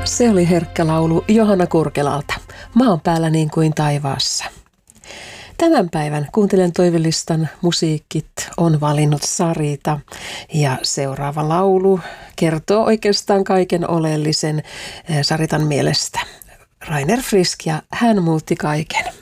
Se oli herkkä laulu Johanna Kurkelalta. Maan päällä niin kuin taivaassa. Tämän päivän Kuuntelen toivelistan musiikit on valinnut Sarita ja seuraava laulu kertoo oikeastaan kaiken oleellisen Saritan mielestä. Rainer Frisk ja Hän muutti kaiken.